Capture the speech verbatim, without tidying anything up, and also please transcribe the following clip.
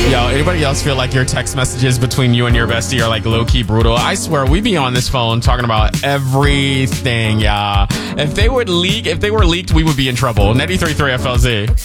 Yo, anybody else feel like your text messages between you and your bestie are like low-key brutal? I swear, we be on this phone talking about everything, yeah. If they would leak, if they were leaked, we would be in trouble. ninety-three point three F L Z.